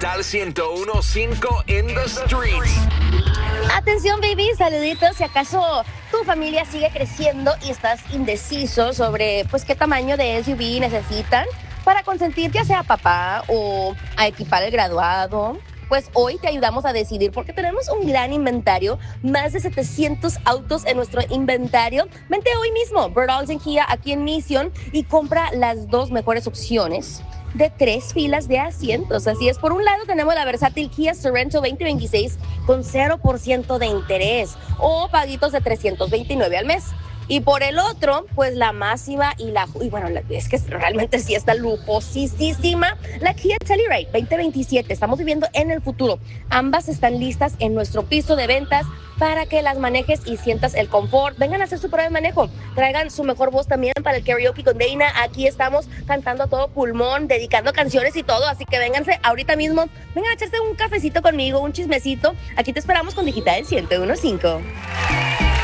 Digital 101.5 in the streets. Atención, baby, saluditos. Si acaso tu familia sigue creciendo y estás indeciso sobre pues qué tamaño de SUV necesitan para consentir ya sea papá o a equipar el graduado, pues hoy te ayudamos a decidir porque tenemos un gran inventario, más de 700 autos en nuestro inventario. Vente hoy mismo, Bird Dogs Kia aquí en Mission y compra las dos mejores opciones de 3 filas de asientos. Así es, por un lado tenemos la versátil Kia Sorento 2026 con 0% de interés o paguitos de $329 al mes. Y por el otro, pues la máxima es que realmente sí está lujosísima, la Kia Telluride 2027. Estamos viviendo en el futuro. Ambas están listas en nuestro piso de ventas para que las manejes y sientas el confort. Vengan a hacer su prueba de manejo. Traigan su mejor voz también para el karaoke con Dana. Aquí estamos cantando a todo pulmón, dedicando canciones y todo. Así que vénganse ahorita mismo. Vengan a echarse un cafecito conmigo, un chismecito. Aquí te esperamos con Digital 101.5.